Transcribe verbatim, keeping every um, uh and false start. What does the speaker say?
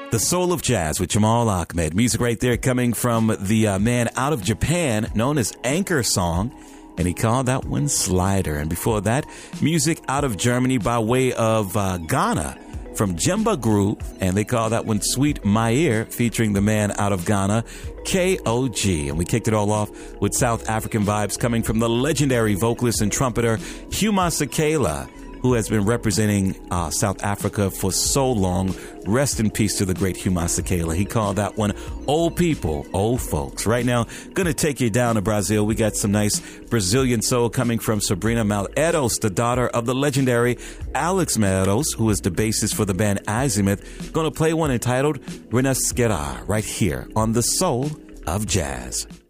The Soul of Jazz with Jamal Ahmed. Music right there coming from the uh, man out of Japan known as Anchor Song, and he called that one Slider. And before that, music out of Germany by way of uh, Ghana from Jemba Groove, and they call that one Sweet My Ear, featuring the man out of Ghana, K O G. And we kicked it all off with South African vibes coming from the legendary vocalist and trumpeter Hugh Masekela, who has been representing uh, South Africa for so long. Rest in peace to the great Hugh Masekela. He called that one Old People, Old Folks. Right now, going to take you down to Brazil. We got some nice Brazilian soul coming from Sabrina Malheiros, the daughter of the legendary Alex Malheiros, who is the bassist for the band Azimuth. Going to play one entitled Renascerá right here on The Soul of Jazz.